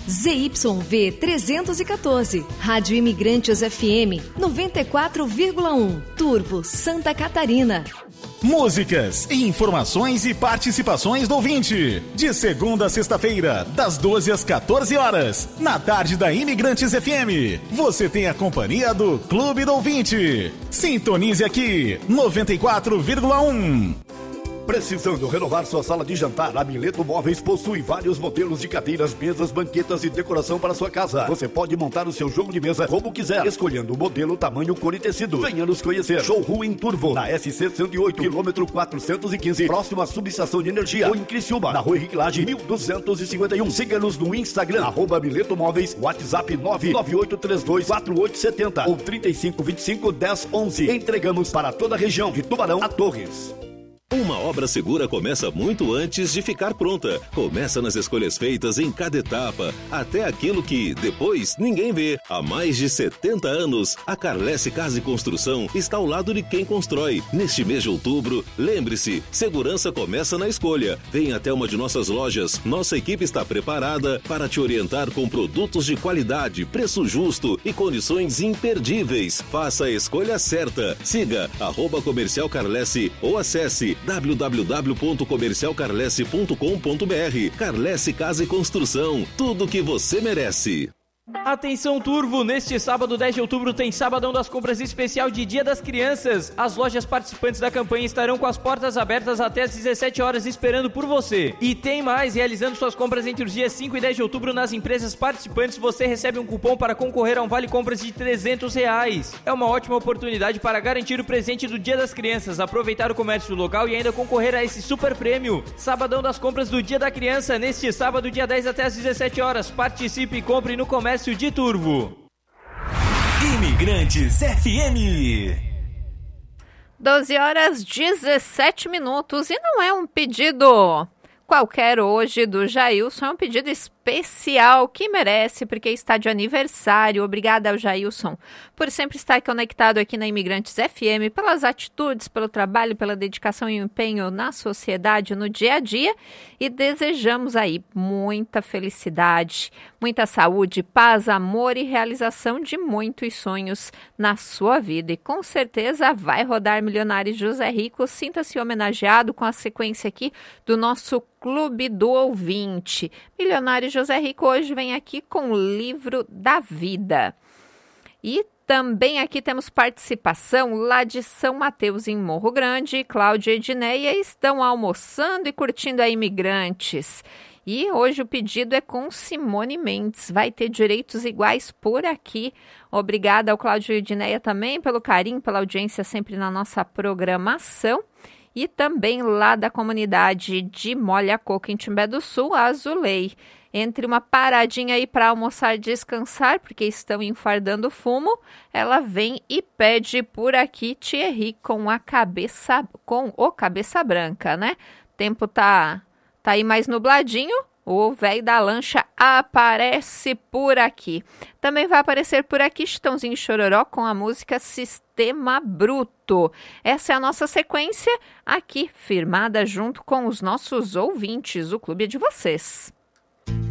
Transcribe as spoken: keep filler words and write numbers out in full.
Z Y V trezentos e quatorze, Rádio Imigrantes F M noventa e quatro vírgula um, Turvo, Santa Catarina. Músicas, informações e participações do ouvinte. De segunda a sexta-feira, das doze às quatorze horas, na tarde da Imigrantes F M. Você tem a companhia do Clube do Ouvinte. Sintonize aqui, noventa e quatro vírgula um. Precisando renovar sua sala de jantar? A Mileto Móveis possui vários modelos de cadeiras, mesas, banquetas e decoração para sua casa. Você pode montar o seu jogo de mesa como quiser, escolhendo o modelo, tamanho, cor e tecido. Venha nos conhecer. Showroom em Turvo, na S C cento e oito, quilômetro quatrocentos e quinze, próximo à subestação de energia. Ou em Criciúma, na Rua Henrique Lage, mil duzentos e cinquenta e um. Siga-nos no Instagram, arroba Mileto Móveis, WhatsApp nove nove oito três dois quatro oito sete zero ou trinta e cinco, vinte e cinco, dez, onze. Entregamos para toda a região, de Tubarão a Torres. Uma obra segura começa muito antes de ficar pronta. Começa nas escolhas feitas em cada etapa, até aquilo que, depois, ninguém vê. Há mais de setenta anos, a Carlesse Casa e Construção está ao lado de quem constrói. Neste mês de outubro, lembre-se, segurança começa na escolha. Venha até uma de nossas lojas. Nossa equipe está preparada para te orientar com produtos de qualidade, preço justo e condições imperdíveis. Faça a escolha certa. Siga arroba Comercial Carlesse ou acesse w w w ponto comercial carlesse ponto com ponto b r. Carlesse Casa e Construção, tudo o que você merece. Atenção Turvo, neste sábado dez de outubro tem Sabadão das Compras especial de Dia das Crianças. As lojas participantes da campanha estarão com as portas abertas até às dezessete horas esperando por você. E tem mais, realizando suas compras entre os dias cinco e dez de outubro nas empresas participantes, você recebe um cupom para concorrer a um vale compras de trezentos reais. É uma ótima oportunidade para garantir o presente do Dia das Crianças, aproveitar o comércio local e ainda concorrer a esse super prêmio. Sabadão das Compras do Dia da Criança, neste sábado dia dez até às dezessete horas. Participe e compre no comércio de Turvo. Imigrantes F M. doze horas dezessete minutos e não é um pedido qualquer hoje do Jailson, é um pedido especial que merece, porque está de aniversário. Obrigada ao Jailson por sempre estar conectado aqui na Imigrantes F M, pelas atitudes, pelo trabalho, pela dedicação e empenho na sociedade, no dia a dia, e desejamos aí muita felicidade, muita saúde, paz, amor e realização de muitos sonhos na sua vida. E com certeza vai rodar Milionários José Rico. Sinta-se homenageado com a sequência aqui do nosso Clube do Ouvinte. Milionário José Rico hoje vem aqui com o Livro da Vida. E também aqui temos participação lá de São Mateus, em Morro Grande. Cláudia e Edneia estão almoçando e curtindo a Imigrantes. E hoje o pedido é com Simone Mendes. Vai ter direitos iguais por aqui. Obrigada ao Cláudio e Edneia também pelo carinho, pela audiência sempre na nossa programação. E também lá da comunidade de Molha Coco, em Timbé do Sul, a Azulei. Entre uma paradinha aí para almoçar e descansar, porque estão enfardando fumo, ela vem e pede por aqui Thierry com a cabeça, com o cabeça branca, né? O tempo tá, tá aí mais nubladinho. O velho da lancha aparece por aqui. Também vai aparecer por aqui Chitãozinho e Chororó com a música Sistema Bruto. Essa é a nossa sequência aqui, firmada junto com os nossos ouvintes. O clube é de vocês.